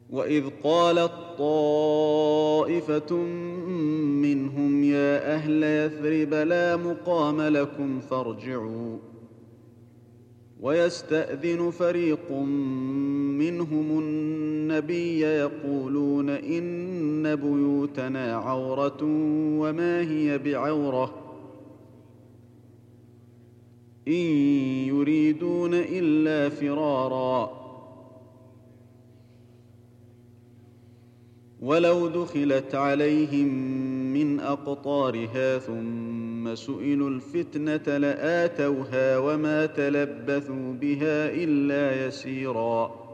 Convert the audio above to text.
وإذ قالت طائفة منهم يا أهل يثرب لا مقام لكم فارجعوا ويستأذن فريق منهم النبي يقولون إن بيوتنا عورة وما هي بعورة إن يريدون إلا فرارا ولو دخلت عليهم من أقطارها ثم سئلوا الفتنة لآتوها وما تلبثوا بها إلا يسيرا